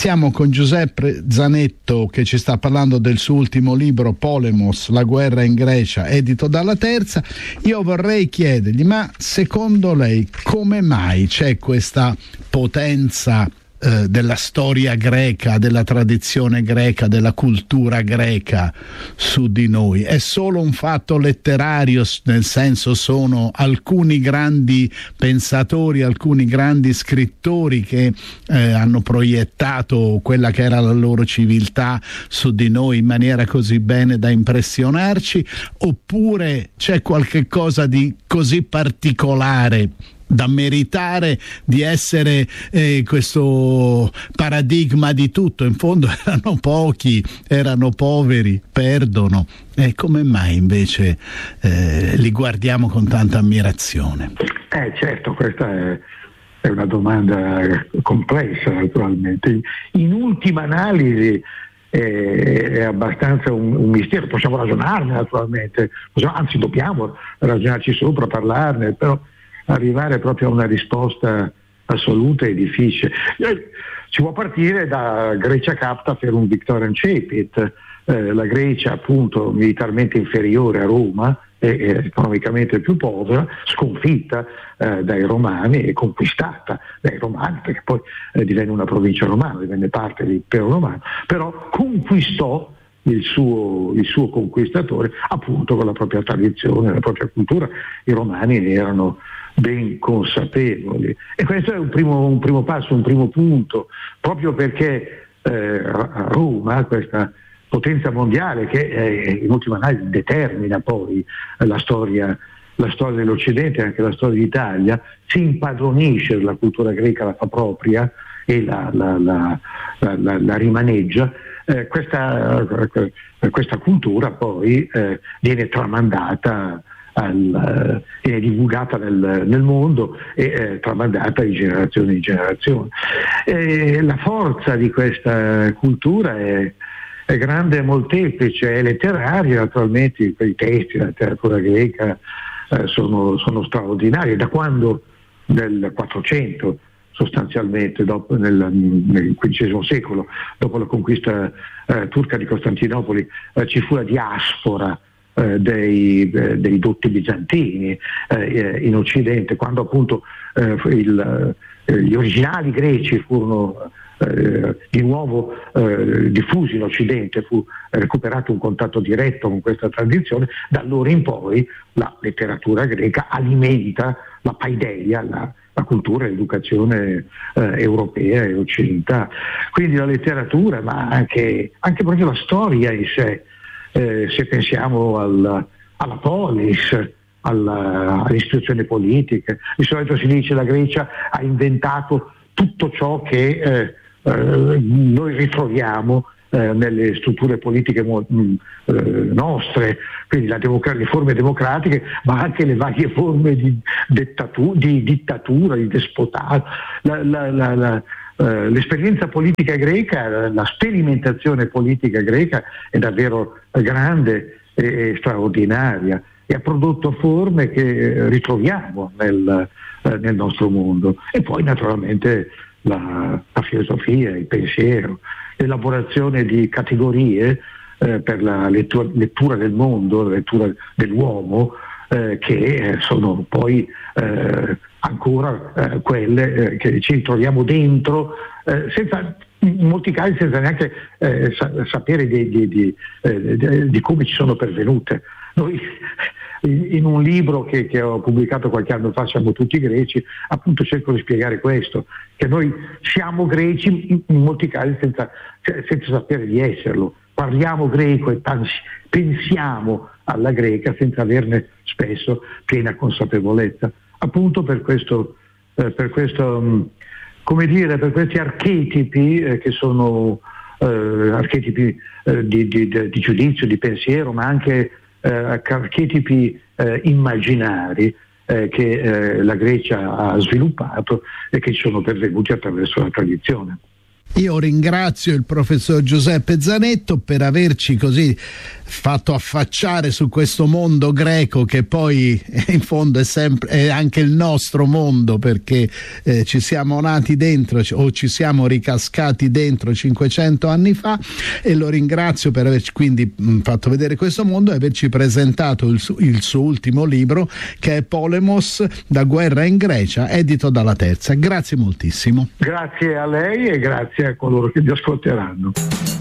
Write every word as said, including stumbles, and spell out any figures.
Siamo con Giuseppe Zanetto che ci sta parlando del suo ultimo libro Polemos, la guerra in Grecia, edito dalla Terza. Io vorrei chiedergli, ma secondo lei come mai c'è questa potenza eh, della storia greca, della tradizione greca, della cultura greca su di noi? È solo un fatto letterario, nel senso sono alcuni grandi pensatori, alcuni grandi scrittori che eh, hanno proiettato quella che era la loro civiltà su di noi in maniera così bene da impressionarci, oppure c'è qualche cosa di così particolare da meritare di essere eh, questo paradigma di tutto? In fondo erano pochi, erano poveri, perdono. E come mai invece eh, li guardiamo con tanta ammirazione? Eh certo, questa è, è una domanda complessa naturalmente. In ultima analisi è, è abbastanza un, un mistero, possiamo ragionarne naturalmente, possiamo, anzi dobbiamo ragionarci sopra, parlarne, però arrivare proprio a una risposta assoluta è difficile. Si può partire da Grecia capta per un Victorian Cepit, eh, la Grecia appunto militarmente inferiore a Roma e, e economicamente più povera, sconfitta eh, dai Romani e conquistata dai Romani, perché poi eh, divenne una provincia romana, divenne parte dell'impero romano, però conquistò il suo, il suo conquistatore appunto con la propria tradizione, la propria cultura. I Romani ne erano ben consapevoli, e questo è un primo, un primo passo, un primo punto, proprio perché eh, Roma, questa potenza mondiale che eh, in ultima analisi determina poi eh, la storia la storia dell'Occidente e anche la storia d'Italia, si impadronisce della cultura greca, la fa propria e la, la, la, la, la, la rimaneggia. Eh, questa, questa cultura poi eh, viene tramandata, al, eh, viene divulgata nel, nel mondo e eh, tramandata di generazione in generazione. Eh, la forza di questa cultura è, è grande e molteplice, è letteraria naturalmente, quei testi della letteratura greca eh, sono, sono straordinari, da quando nel quattrocento sostanzialmente, dopo, nel, nel quindicesimo secolo, dopo la conquista eh, turca di Costantinopoli, eh, ci fu la diaspora eh, dei, eh, dei dotti bizantini eh, in Occidente, quando appunto eh, il, eh, gli originali greci furono eh, di nuovo eh, diffusi in Occidente, fu recuperato un contatto diretto con questa tradizione. Da allora in poi la letteratura greca alimenta la paideia, la la cultura e l'educazione eh, europea e occidentale. Quindi la letteratura, ma anche, anche proprio la storia in sé, eh, se pensiamo al, alla polis, alla, all'istituzione politica. Di solito si dice che la Grecia ha inventato tutto ciò che eh, eh, noi ritroviamo eh, nelle strutture politiche mo- mh, eh, nostre, quindi la democra- le forme democratiche, ma anche le varie forme di, dettatu- di dittatura, di despotato. La, la, la, la, uh, l'esperienza politica greca, la sperimentazione politica greca è davvero grande e, e straordinaria, e ha prodotto forme che ritroviamo nel, uh, nel nostro mondo. E poi naturalmente la, la filosofia, il pensiero, l'elaborazione di categorie eh, per la lettura, lettura del mondo, la lettura dell'uomo, eh, che sono poi eh, ancora eh, quelle eh, che ci troviamo dentro, eh, senza, in molti casi senza neanche eh, sa- sapere di, di, di, eh, di, di come ci sono pervenute. Noi in un libro che, che ho pubblicato qualche anno fa, Siamo tutti greci, appunto cerco di spiegare questo, che noi siamo greci in, in molti casi senza, senza sapere di esserlo. Parliamo greco e pensiamo alla greca senza averne spesso piena consapevolezza. Appunto per questo, eh, per questo come dire, per questi archetipi eh, che sono eh, archetipi eh, di, di, di giudizio, di pensiero, ma anche eh, archetipi eh, immaginari eh, che eh, la Grecia ha sviluppato e che ci sono pervenuti attraverso la tradizione. Io ringrazio il professor Giuseppe Zanetto per averci così fatto affacciare su questo mondo greco, che poi in fondo è sempre è anche il nostro mondo, perché eh, ci siamo nati dentro o ci siamo ricascati dentro cinquecento anni fa, e lo ringrazio per averci quindi mh, fatto vedere questo mondo e averci presentato il, su, il suo ultimo libro, che è Polemos, da guerra in Grecia, edito dalla Terza. Grazie moltissimo. Grazie a lei e grazie a coloro che vi ascolteranno.